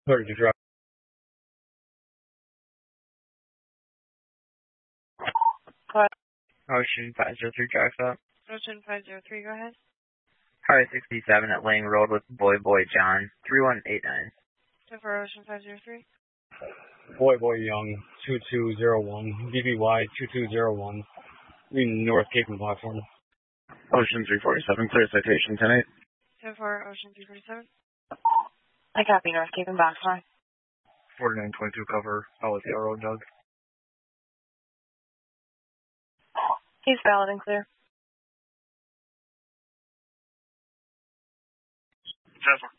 Where did you drop? What? Ocean 503 tracks up. Ocean 503, go ahead. Highway 67 at Lang Road with Boy John, 3189. So for Ocean 503? Boy Young, 2201, BBY 2201, leading North Cape and platform. Ocean 347, clear citation tonight. So for Ocean 347? I copy North Cape and Boxline. 4922 cover, LSR Road, Doug. He's valid and clear. 10-4.